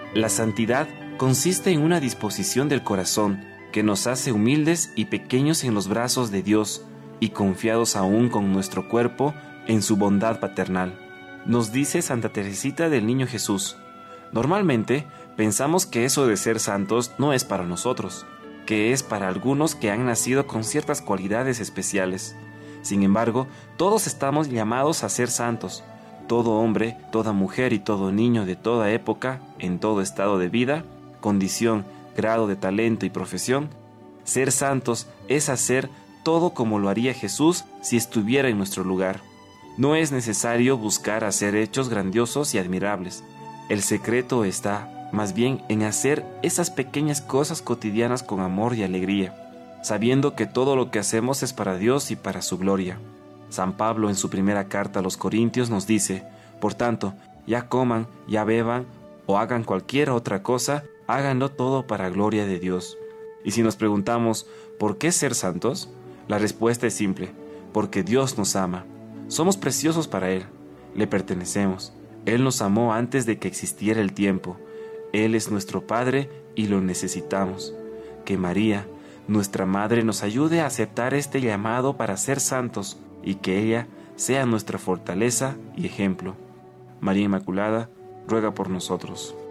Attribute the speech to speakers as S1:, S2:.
S1: La santidad consiste en una disposición del corazón que nos hace humildes y pequeños en los brazos de Dios y confiados aún con nuestro cuerpo en su bondad paternal. Nos dice Santa Teresita del Niño Jesús: normalmente pensamos que eso de ser santos no es para nosotros, que es para algunos que han nacido con ciertas cualidades especiales. Sin embargo, todos estamos llamados a ser santos. Todo hombre, toda mujer y todo niño de toda época, en todo estado de vida, condición, grado de talento y profesión. Ser santos es hacer todo como lo haría Jesús si estuviera en nuestro lugar. No es necesario buscar hacer hechos grandiosos y admirables. El secreto está, más bien, en hacer esas pequeñas cosas cotidianas con amor y alegría, sabiendo que todo lo que hacemos es para Dios y para su gloria. San Pablo en su primera carta a los Corintios nos dice: por tanto, ya coman, ya beban o hagan cualquier otra cosa, háganlo todo para gloria de Dios. Y si nos preguntamos, ¿por qué ser santos? La respuesta es simple: porque Dios nos ama. Somos preciosos para Él, le pertenecemos. Él nos amó antes de que existiera el tiempo. Él es nuestro Padre y lo necesitamos. Que María, nuestra Madre, nos ayude a aceptar este llamado para ser santos y que ella sea nuestra fortaleza y ejemplo. María Inmaculada, ruega por nosotros.